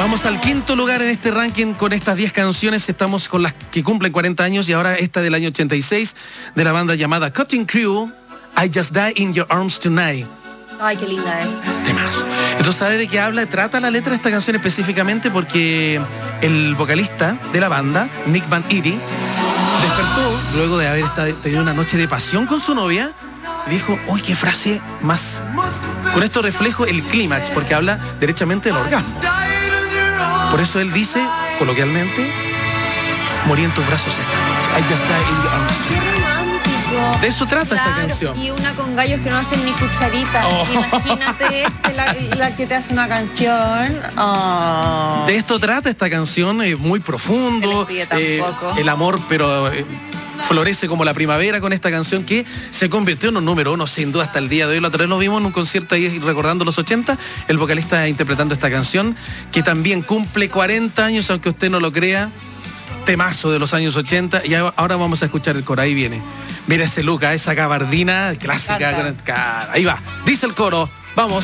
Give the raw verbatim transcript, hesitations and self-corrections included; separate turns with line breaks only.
Vamos al quinto lugar en este ranking con estas diez canciones. Estamos con las que cumplen cuarenta años y ahora esta del año ochenta y seis de la banda llamada Cutting Crew, I Just Die in Your Arms Tonight.
Ay, qué linda es.
Temazo. Entonces, ¿sabe de qué habla? Trata la letra de esta canción específicamente porque el vocalista de la banda, Nick Van Eaty, despertó luego de haber estado, tenido una noche de pasión con su novia y dijo, uy, qué frase más... Con esto reflejo el clímax, porque habla derechamente del orgasmo. Por eso él dice, coloquialmente, morí en tus brazos esta noche. I just died in your arms tonight. De eso trata
claro,
esta canción.
Y una con gallos que no hacen ni cucharita.
Oh.
Imagínate este, la, la que te hace una canción. Oh.
De esto trata esta canción, eh, muy profundo.
Eh,
el amor, pero eh, florece como la primavera con esta canción que se convirtió en un número uno, sin duda, hasta el día de hoy. La otra vez lo vimos en un concierto ahí recordando los ochenta, el vocalista interpretando esta canción, que también cumple cuarenta años, aunque usted no lo crea. Temazo de los años ochenta, y ahora vamos a escuchar el coro. Ahí viene. Mira ese look, esa gabardina clásica. Ahí va, dice el coro. Vamos.